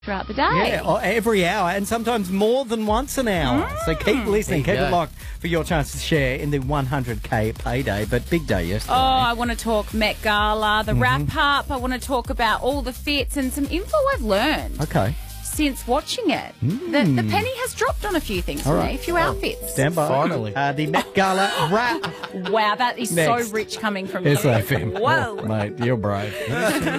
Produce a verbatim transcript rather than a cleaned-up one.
throughout the day. Yeah, or every hour, and sometimes more than once an hour. Mm. So keep listening, keep go. it locked for your chance to share in the one hundred K payday, but big day yesterday. Oh, I want to talk Met Gala, the mm-hmm. wrap-up. I want to talk about all the fits and some info I've learned. Okay. Since watching it. Mm. The, the penny has dropped on a few things for all me, right. a few outfits. Stand by. Finally. Uh, the Met Gala wrap. Wow, that is Next. so rich coming from S you. A F M. Whoa. Mate, you're brave.